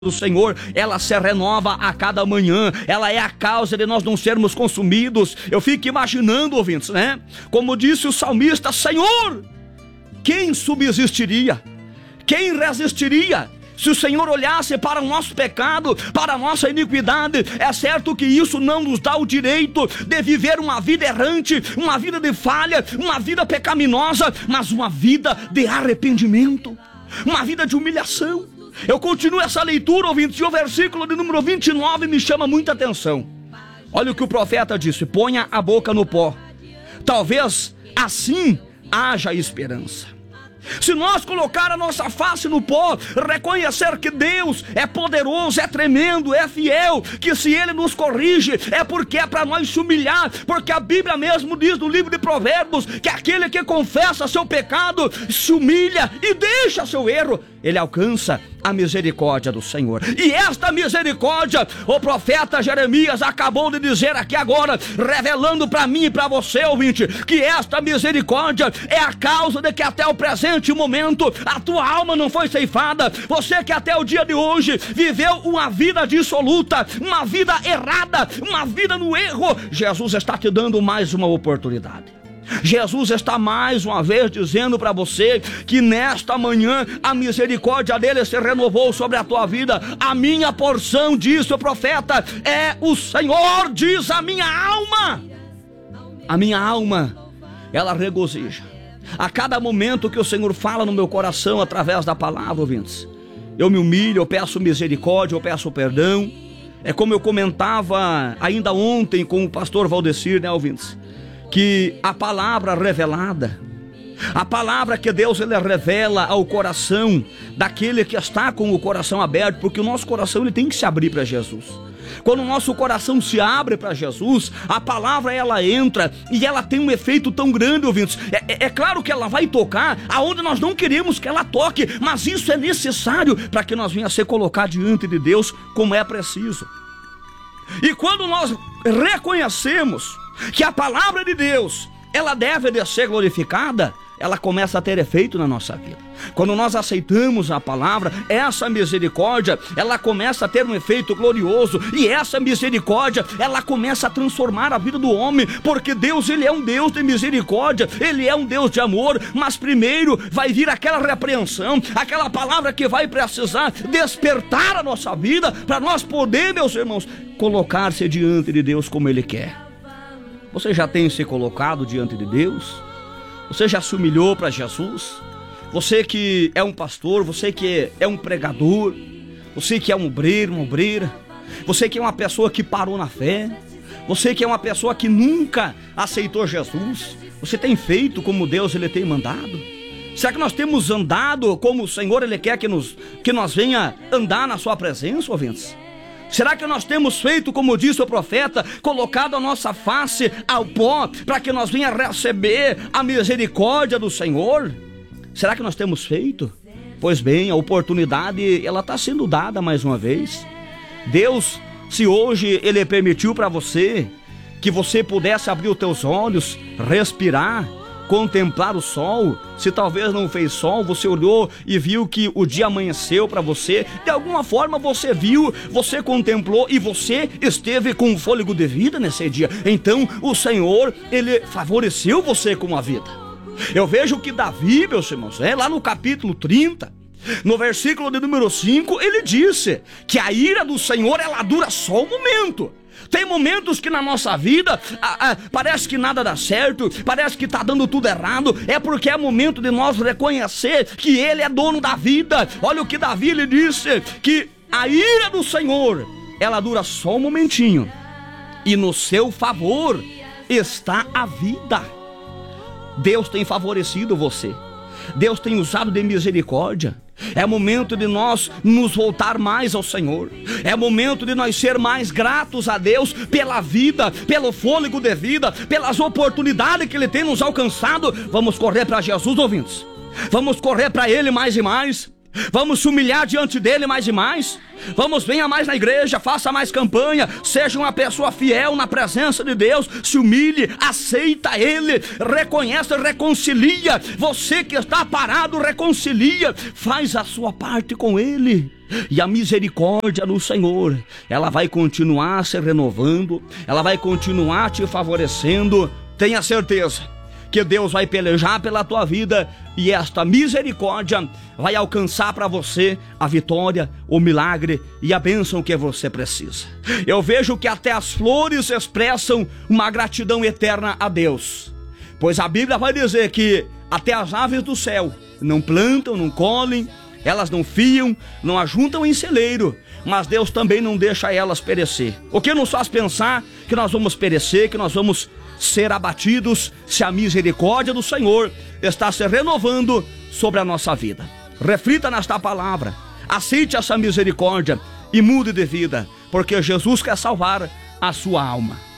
do Senhor, ela se renova a cada manhã, ela é a causa de nós não sermos consumidos. Eu fico imaginando, ouvintes, né? Como disse o salmista: Senhor, quem subsistiria? Quem resistiria? Se o Senhor olhasse para o nosso pecado, para a nossa iniquidade, é certo que isso não nos dá o direito de viver uma vida errante, uma vida de falha, uma vida pecaminosa, mas uma vida de arrependimento, uma vida de humilhação. Eu continuo essa leitura, ouvintes, e o versículo de número 29 me chama muita atenção. Olha o que o profeta disse: ponha a boca no pó, talvez assim haja esperança. Se nós colocar a nossa face no pó, reconhecer que Deus é poderoso, é tremendo, é fiel, que se Ele nos corrige é porque é para nós se humilhar, porque a Bíblia mesmo diz no livro de Provérbios que aquele que confessa seu pecado, se humilha e deixa seu erro, ele alcança a misericórdia do Senhor. E esta misericórdia, o profeta Jeremias acabou de dizer aqui agora, revelando para mim e para você, ouvinte, que esta misericórdia é a causa de que até o presente momento a tua alma não foi ceifada. Você que até o dia de hoje viveu uma vida dissoluta, uma vida errada, uma vida no erro, Jesus está te dando mais uma oportunidade. Jesus está mais uma vez dizendo para você que nesta manhã a misericórdia dele se renovou sobre a tua vida. A minha porção, disse o profeta, é o Senhor, diz a minha alma. A minha alma, ela regozija a cada momento que o Senhor fala no meu coração através da palavra, ouvintes. Eu me humilho, eu peço misericórdia, eu peço perdão. É como eu comentava ainda ontem com o pastor Valdecir, né, ouvintes? Que a palavra revelada, a palavra que Deus ele revela ao coração daquele que está com o coração aberto, porque o nosso coração ele tem que se abrir para Jesus. Quando o nosso coração se abre para Jesus, a palavra ela entra e ela tem um efeito tão grande, ouvintes. É claro que ela vai tocar aonde nós não queremos que ela toque, mas isso é necessário para que nós venha a ser colocado diante de Deus como é preciso. E quando nós reconhecemos que a palavra de Deus, ela deve de ser glorificada, ela começa a ter efeito na nossa vida. Quando nós aceitamos a palavra, essa misericórdia, ela começa a ter um efeito glorioso, e essa misericórdia, ela começa a transformar a vida do homem, porque Deus, ele é um Deus de misericórdia, ele é um Deus de amor, mas primeiro vai vir aquela repreensão, aquela palavra que vai precisar despertar a nossa vida, para nós poder, meus irmãos, colocar-se diante de Deus como Ele quer. Você já tem se colocado diante de Deus? Você já se humilhou para Jesus? Você que é um pastor, você que é um pregador, você que é um obreiro, uma obreira, você que é uma pessoa que parou na fé, você que é uma pessoa que nunca aceitou Jesus, você tem feito como Deus ele tem mandado? Será que nós temos andado como o Senhor ele quer que nós venha andar na sua presença, ouvintes? Será que nós temos feito, como disse o profeta, colocado a nossa face ao pó, para que nós venha receber a misericórdia do Senhor? Será que nós temos feito? Pois bem, a oportunidade, ela está sendo dada mais uma vez. Deus, se hoje Ele permitiu para você, que você pudesse abrir os teus olhos, respirar, contemplar o sol, se talvez não fez sol, você olhou e viu que o dia amanheceu para você, de alguma forma você viu, você contemplou e você esteve com um fôlego de vida nesse dia. Então o Senhor, Ele favoreceu você com a vida. Eu vejo que Davi, meus irmãos, lá no capítulo 30, no versículo de número 5, ele disse que a ira do Senhor, ela dura só um momento. Tem momentos que na nossa vida parece que nada dá certo, parece que está dando tudo errado. É porque é momento de nós reconhecer que Ele é dono da vida. Olha o que Davi lhe disse, que a ira do Senhor, ela dura só um momentinho, e no seu favor está a vida. Deus tem favorecido você, Deus tem usado de misericórdia. É momento de nós nos voltar mais ao Senhor. É momento de nós ser mais gratos a Deus pela vida, pelo fôlego de vida, pelas oportunidades que Ele tem nos alcançado. Vamos correr para Jesus, ouvintes. Vamos correr para Ele mais e mais. Vamos se humilhar diante dele mais e mais. Vamos, venha mais na igreja, faça mais campanha, seja uma pessoa fiel na presença de Deus, se humilhe, aceita Ele, reconhece, reconcilia. Você que está parado, reconcilia, faz a sua parte com Ele. E a misericórdia do Senhor, ela vai continuar se renovando, ela vai continuar te favorecendo. Tenha certeza que Deus vai pelejar pela tua vida e esta misericórdia vai alcançar para você a vitória, o milagre e a bênção que você precisa. Eu vejo que até as flores expressam uma gratidão eterna a Deus, pois a Bíblia vai dizer que até as aves do céu não plantam, não colhem, elas não fiam, não ajuntam em celeiro, mas Deus também não deixa elas perecer. O que nos faz pensar que nós vamos perecer, que nós vamos ser abatidos, se a misericórdia do Senhor está se renovando sobre a nossa vida? Reflita nesta palavra, aceite essa misericórdia e mude de vida, porque Jesus quer salvar a sua alma.